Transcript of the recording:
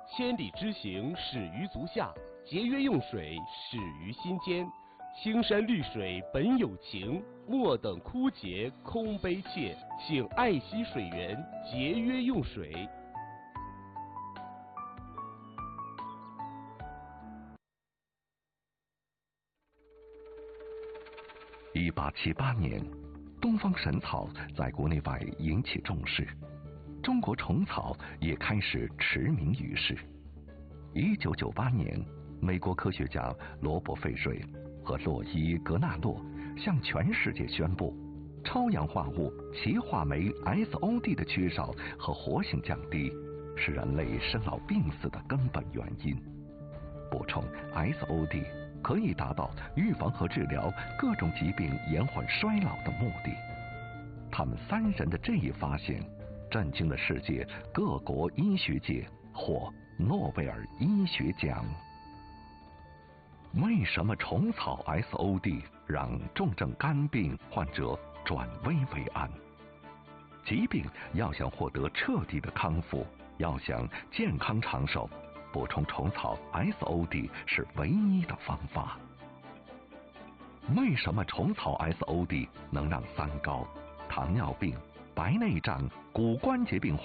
千里之行，始于足下；节约用水，始于心间。青山绿水本有情，莫等枯竭空悲切。请爱惜水源，节约用水。 1878年，东方神草在国内外引起重视，中国虫草也开始驰名于世。1998年，美国科学家罗伯·费瑞和洛伊·格纳洛向全世界宣布，超氧化物歧化酶 SOD 的缺少和活性降低是人类生老病死的根本原因。补充 SOD 可以达到预防和治疗各种疾病延缓衰老的目的。他们3人的这一发现震惊了世界各国医学界，获诺贝尔医学奖。为什么虫草 SOD 让重症肝病患者转危为安？疾病要想获得彻底的康复，要想健康长寿，补充虫草 SOD 是唯一的方法。为什么虫草 SOD 能让三高、糖尿病、白内障、骨关节病